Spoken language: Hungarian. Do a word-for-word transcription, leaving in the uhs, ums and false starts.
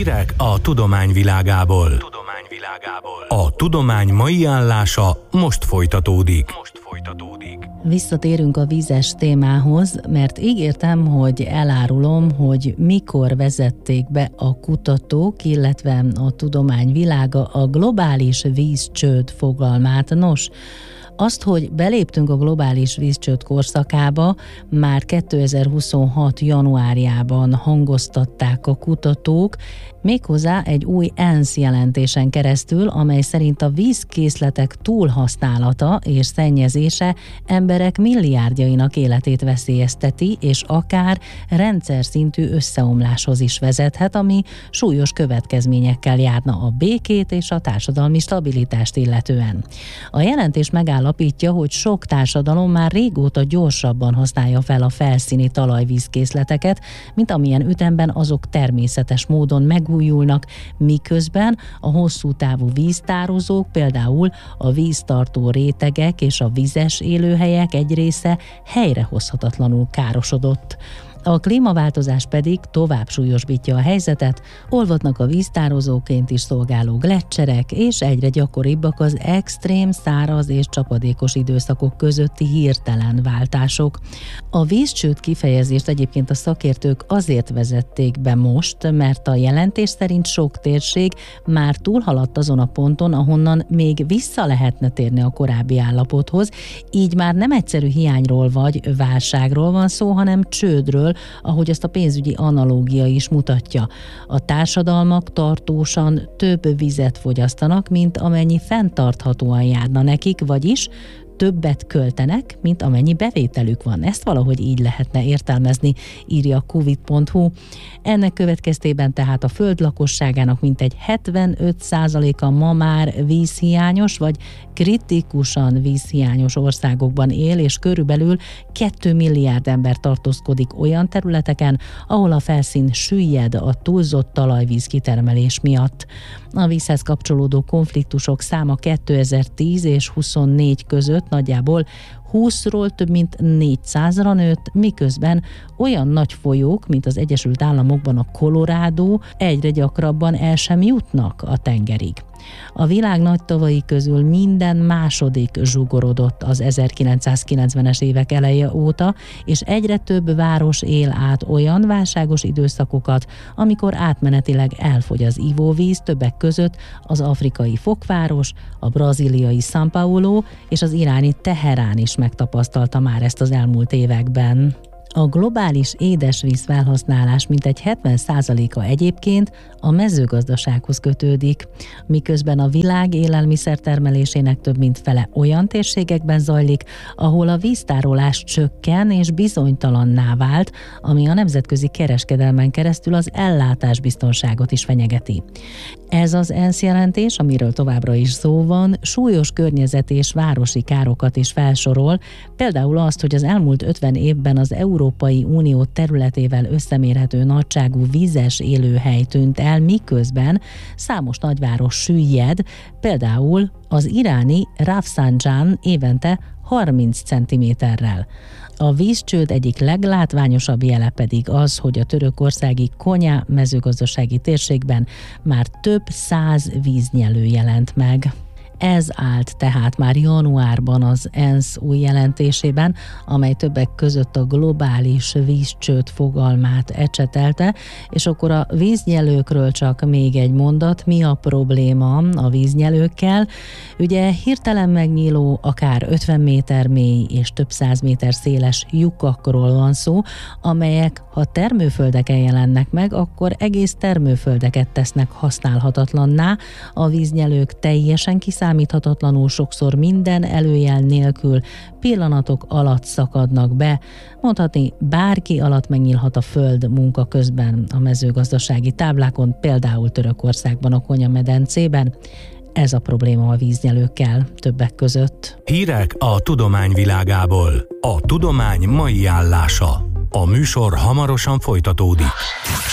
Hírek a tudomány világából. Tudomány világából. A tudomány mai állása most folytatódik. Most folytatódik. Visszatérünk a vízes témához, mert ígértem, hogy elárulom, hogy mikor vezették be a kutatók, illetve a tudomány világa a globális vízcsőd fogalmát. Nos, azt, hogy beléptünk a globális vízcsőd korszakába, már kétezer-huszonhat. januárjában hangoztatták a kutatók, méghozzá egy új ENSZ jelentésen keresztül, amely szerint a vízkészletek túlhasználata és szennyezése emberek milliárdjainak életét veszélyezteti, és akár rendszer szintű összeomláshoz is vezethet, ami súlyos következményekkel járna a békét és a társadalmi stabilitást illetően. A jelentés megállapítja, hogy sok társadalom már régóta gyorsabban használja fel a felszíni talajvízkészleteket, mint amilyen ütemben azok természetes módon megújulnak, miközben a hosszú távú víztározók, például a víztartó rétegek és a vizes élőhelyek egy része helyrehozhatatlanul károsodott. A klímaváltozás pedig tovább súlyosbítja a helyzetet, olvadnak a víztározóként is szolgáló gleccserek, és egyre gyakoribbak az extrém, száraz és csapadékos időszakok közötti hirtelen váltások. A vízcsőd kifejezést egyébként a szakértők azért vezették be most, mert a jelentés szerint sok térség már túlhaladt azon a ponton, ahonnan még vissza lehetne térni a korábbi állapothoz, így már nem egyszerű hiányról vagy válságról van szó, hanem csődről, ahogy ezt a pénzügyi analógia is mutatja. A társadalmak tartósan több vizet fogyasztanak, mint amennyi fenntarthatóan járna nekik, vagyis többet költenek, mint amennyi bevételük van. Ezt valahogy így lehetne értelmezni, írja a covid pont hu. Ennek következtében tehát a föld lakosságának mintegy hetvenöt százaléka ma már vízhiányos, vagy kritikusan vízhiányos országokban él, és körülbelül két milliárd ember tartózkodik olyan területeken, ahol a felszín süllyed a túlzott talajvíz kitermelés miatt. A vízhez kapcsolódó konfliktusok száma kétezer-tíz és huszonnégy között nagyjából húszról több mint négyszázra nőtt, miközben olyan nagy folyók, mint az Egyesült Államokban a Colorado, egyre gyakrabban el sem jutnak a tengerig. A világ nagy tavai közül minden második zsugorodott az ezerkilencszázkilencvenes évek eleje óta, és egyre több város él át olyan válságos időszakokat, amikor átmenetileg elfogy az ivóvíz, többek között az afrikai fokváros, a brazíliai São Paulo és az iráni Teherán is megtapasztalta már ezt az elmúlt években. A globális édesvíz felhasználás mintegy hetven százaléka egyébként a mezőgazdasághoz kötődik, miközben a világ élelmiszertermelésének több mint fele olyan térségekben zajlik, ahol a víztárolás csökken és bizonytalanná vált, ami a nemzetközi kereskedelmen keresztül az ellátásbiztonságot is fenyegeti. Ez az ENSZ jelentés, amiről továbbra is szó van, súlyos környezet és városi károkat is felsorol, például azt, hogy az elmúlt ötven évben az Európai Unió területével összemérhető nagyságú vízes élőhely tűnt el, miközben számos nagyváros süllyed, például az iráni Rafsanján évente harminc centiméterrel. A vízcsőd egyik leglátványosabb jele pedig az, hogy a törökországi Konya mezőgazdasági térségben már több száz víznyelő jelent meg. Ez állt tehát már januárban az ENSZ új jelentésében, amely többek között a globális vízcsőd fogalmát ecsetelte, és akkor a víznyelőkről csak még egy mondat, mi a probléma a víznyelőkkel. Ugye hirtelen megnyíló, akár ötven méter mély és több száz méter széles lyukakról van szó, amelyek ha termőföldeken jelennek meg, akkor egész termőföldeket tesznek használhatatlanná, a víznyelők teljesen kiszámíthatatlanul, számíthatatlanul sokszor minden előjel nélkül pillanatok alatt szakadnak be, mondhatni bárki alatt megnyílhat a föld munka közben a mezőgazdasági táblákon, például Törökországban a Konya medencében. Ez a probléma a víznyelőkkel többek között. Hírek a tudomány világából. A tudomány mai állása. A műsor hamarosan folytatódik.